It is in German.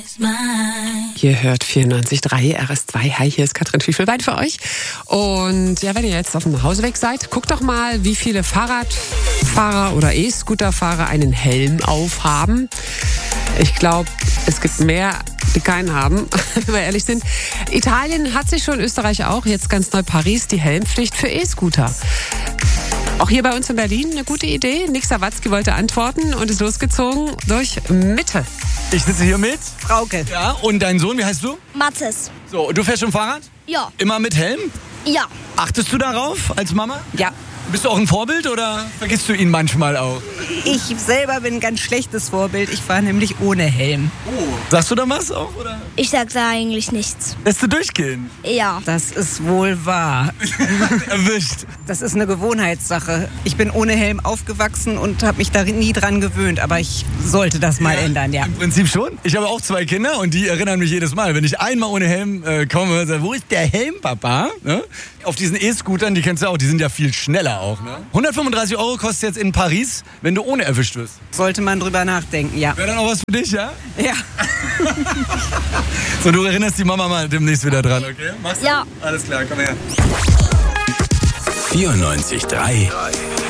Ihr hört 94.3 RS2. Hi, hier ist Katrin Schiefelbein für euch. Und ja, wenn ihr jetzt auf dem Hauseweg seid, guckt doch mal, wie viele Fahrradfahrer oder E-Scooterfahrer einen Helm aufhaben. Ich glaube, es gibt mehr, die keinen haben, wenn wir ehrlich sind. Italien hat sich schon, Österreich auch, jetzt ganz neu Paris, die Helmpflicht für E-Scooter. Auch hier bei uns in Berlin eine gute Idee. Nick Sawatzki wollte antworten und ist losgezogen durch Mitte. Ich sitze hier mit Frauke. Ja, und dein Sohn, wie heißt du? Mathis. So, du fährst schon Fahrrad? Ja. Immer mit Helm? Ja. Achtest du darauf als Mama? Ja. Bist du auch ein Vorbild oder vergisst du ihn manchmal auch? Ich selber bin ein ganz schlechtes Vorbild. Ich fahre nämlich ohne Helm. Oh. Sagst du da was auch, oder? Ich sag da eigentlich nichts. Lässt du durchgehen? Ja. Das ist wohl wahr. Erwischt. Das ist eine Gewohnheitssache. Ich bin ohne Helm aufgewachsen und habe mich da nie dran gewöhnt. Aber ich sollte das mal ändern, ja. Im Prinzip schon. Ich habe auch 2 Kinder und die erinnern mich jedes Mal, wenn ich einmal ohne Helm komme, sage, wo ist der Helm, Papa? Ne? Auf diesen E-Scootern, die kennst du auch, die sind ja viel schneller auch. Ne? 135 € kostet jetzt in Paris, wenn du ohne erwischt wirst. Sollte man drüber nachdenken, ja. Wäre dann auch was für dich, ja? Ja. So, du erinnerst die Mama mal demnächst wieder dran, okay? Machst du? Ja. Alles klar, komm her. 94.3